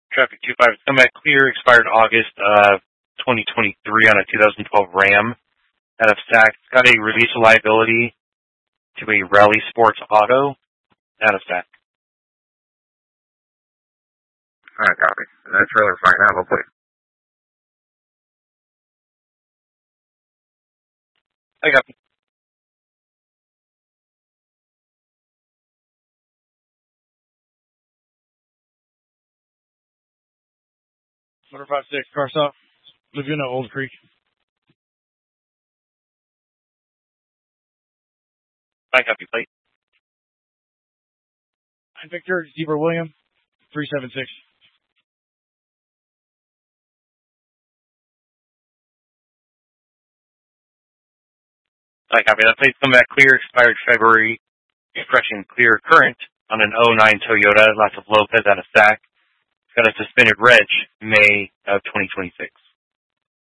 Traffic 25. It's come back clear. Expired August of 2023 on a 2012 Ram out of Stack. It's got a release of liability to a Rally Sports Auto out of Stack. All right, copy. That trailer's right now, please. I got you. Motor 56, car stop. Laguna, Old Creek. I got you, plate. Victor, Zebra William, 376. I copy. That plate's come back clear. Expired February. Expression clear current on an 09 Toyota. Lots of Lopez out of Stack. It's got a suspended reg May of 2026.